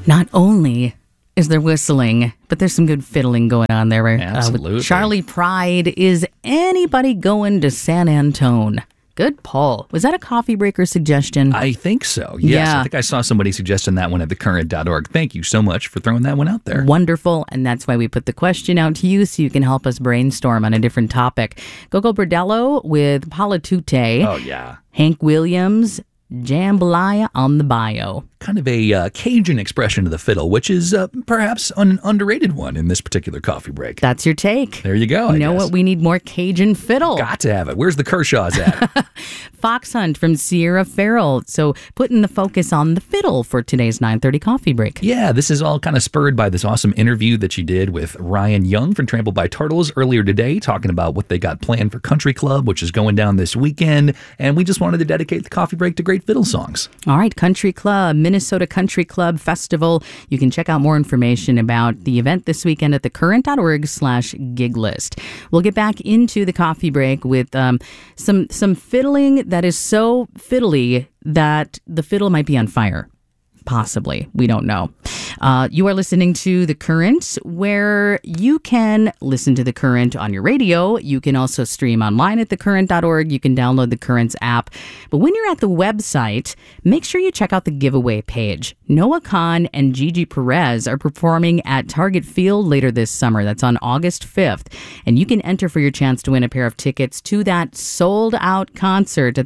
Not only is there whistling, but there's some good fiddling going on there. Absolutely. With Charlie Pride. Is anybody going to San Antone? Good poll. Was that a coffee breaker suggestion? I think so. Yes. Yeah. I think I saw somebody suggesting that one at thecurrent.org. Thank you so much for throwing that one out there. Wonderful. And that's why we put the question out to you so you can help us brainstorm on a different topic. Gogo Bordello with Paula Tute. Oh, yeah. Hank Williams, Jambalaya on the bio. Kind of a Cajun expression of the fiddle, which is perhaps an underrated one in this particular coffee break. That's your take. There you go. You know what? We need more Cajun fiddle. Got to have it. Where's the Kershaws at? Fox Hunt from Sierra Farrell. So putting the focus on the fiddle for today's 9:30 coffee break. Yeah, this is all kind of spurred by this awesome interview that she did with Ryan Young from Trampled by Turtles earlier today, talking about what they got planned for Country Club, which is going down this weekend. And we just wanted to dedicate the coffee break to great fiddle songs. All right, Country Club, Minnesota Country Club Festival. You can check out more information about the event this weekend at thecurrent.org/gig list. We'll get back into the coffee break with some fiddling that is so fiddly that the fiddle might be on fire. Possibly. We don't know. You are listening to The Current, where you can listen to The Current on your radio. You can also stream online at thecurrent.org. You can download The Current's app. But when you're at the website, make sure you check out the giveaway page. Noah Khan and Gigi Perez are performing at Target Field later this summer. That's on August 5th. And you can enter for your chance to win a pair of tickets to that sold-out concert at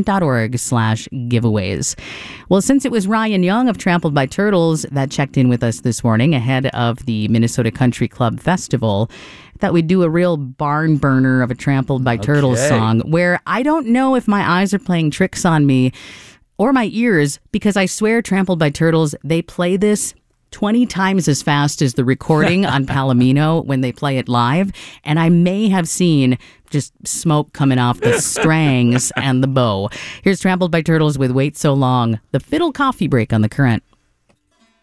thecurrent.org/giveaways. Well, since it was Ryan Young of Trampled by Turtles that checked in with us this morning ahead of the Minnesota Country Club Festival, that we'd do a real barn burner of a Trampled by Turtles song where I don't know if my eyes are playing tricks on me or my ears, because I swear Trampled by Turtles, they play this 20 times as fast as the recording on Palomino when they play it live. And I may have seen just smoke coming off the strings and the bow. Here's Trampled by Turtles with Wait So Long, the fiddle coffee break on The Current.